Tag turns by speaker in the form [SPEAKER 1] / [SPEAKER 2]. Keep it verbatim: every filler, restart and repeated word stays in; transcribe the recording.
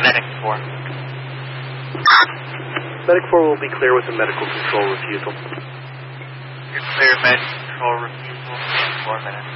[SPEAKER 1] Medic four.
[SPEAKER 2] Medic four will be clear with a medical control refusal.
[SPEAKER 1] You're clear, medic control refusal. Four minutes.